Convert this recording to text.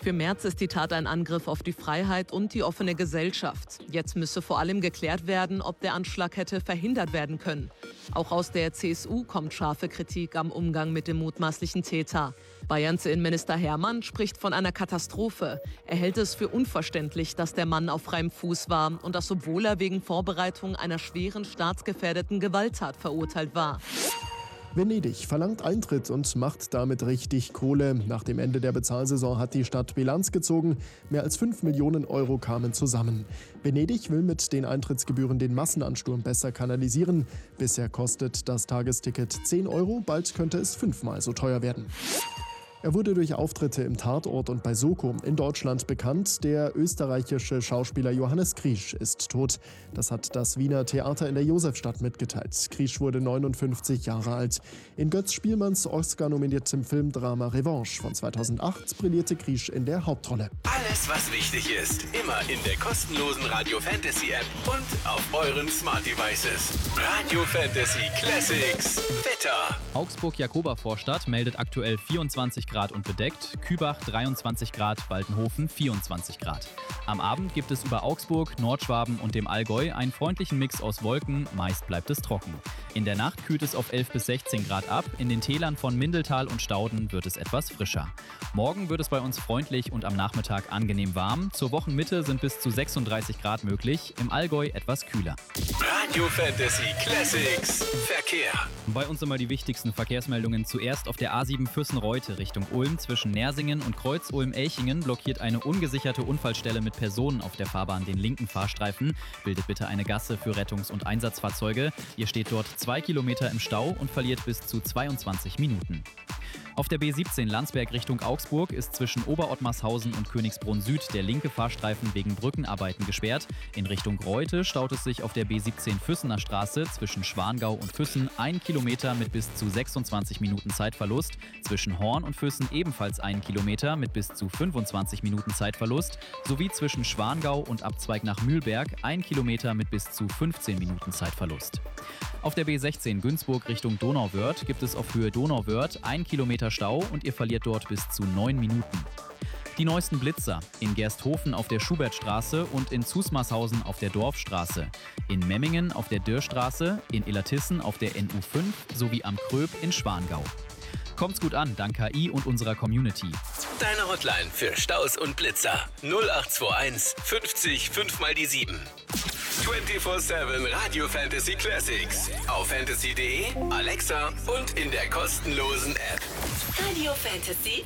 Für Merz ist die Tat ein Angriff auf die Freiheit und die offene Gesellschaft. Jetzt müsse vor allem geklärt werden, ob der Anschlag hätte verhindert werden können. Auch aus der CSU kommt scharfe Kritik am Umgang mit dem mutmaßlichen Täter. Bayerns Innenminister Hermann spricht von einer Katastrophe. Er hält es für unverständlich, dass der Mann auf freiem Fuß war und das, obwohl er wegen Vorbereitung einer schweren staatsgefährdeten Gewalttat verurteilt war. Venedig verlangt Eintritt und macht damit richtig Kohle. Nach dem Ende der Bezahlsaison hat die Stadt Bilanz gezogen. Mehr als 5 Millionen Euro kamen zusammen. Venedig will mit den Eintrittsgebühren den Massenansturm besser kanalisieren. Bisher kostet das Tagesticket 10 Euro, bald könnte es 5-mal so teuer werden. Er wurde durch Auftritte im Tatort und bei Soko in Deutschland bekannt. Der österreichische Schauspieler Johannes Krisch ist tot. Das hat das Wiener Theater in der Josefstadt mitgeteilt. Krisch wurde 59 Jahre alt. In Götz Spielmanns Oscar-nominiertem Filmdrama Revanche von 2008 brillierte Krisch in der Hauptrolle. Alles, was wichtig ist, immer in der kostenlosen Radio Fantasy App und auf euren Smart Devices. Radio Fantasy Classics. Wetter. Augsburg-Jakoba-Vorstadt meldet aktuell 24 Grad und bedeckt, Kübach 23 Grad, Waldenhofen 24 Grad. Am Abend gibt es über Augsburg, Nordschwaben und dem Allgäu einen freundlichen Mix aus Wolken, meist bleibt es trocken. In der Nacht kühlt es auf 11 bis 16 Grad ab, in den Tälern von Mindeltal und Stauden wird es etwas frischer. Morgen wird es bei uns freundlich und am Nachmittag angenehm warm, zur Wochenmitte sind bis zu 36 Grad möglich, im Allgäu etwas kühler. Radio Fantasy Classics Verkehr. Bei uns immer die wichtigsten Verkehrsmeldungen. Zuerst auf der A7 Füssen-Reute Richtung Ulm zwischen Nersingen und Kreuz-Ulm-Elchingen blockiert eine ungesicherte Unfallstelle mit Personen auf der Fahrbahn den linken Fahrstreifen. Bildet bitte eine Gasse für Rettungs- und Einsatzfahrzeuge. Ihr steht dort 2 Kilometer im Stau und verliert bis zu 22 Minuten. Auf der B17 Landsberg Richtung Augsburg ist zwischen Oberottmarshausen und Königsbrunn Süd der linke Fahrstreifen wegen Brückenarbeiten gesperrt. In Richtung Reute staut es sich auf der B17 Füssener Straße zwischen Schwangau und Füssen 1 Kilometer mit bis zu 26 Minuten Zeitverlust. Zwischen Horn und Füssen ebenfalls 1 Kilometer mit bis zu 25 Minuten Zeitverlust. Sowie zwischen Schwangau und Abzweig nach Mühlberg 1 Kilometer mit bis zu 15 Minuten Zeitverlust. Auf der B16 Günzburg Richtung Donauwörth gibt es auf Höhe Donauwörth 1 Kilometer Stau und ihr verliert dort bis zu 9 Minuten. Die neuesten Blitzer in Gersthofen auf der Schubertstraße und in Zusmarshausen auf der Dorfstraße, in Memmingen auf der Dürrstraße, in Illertissen auf der NU5 sowie am Kröb in Schwangau. Kommt's gut an, dank KI und unserer Community. Deine Hotline für Staus und Blitzer 0821 50 5 mal die 7. 24/7 Radio Fantasy Classics. Auf fantasy.de, Alexa und in der kostenlosen App. Radio Fantasy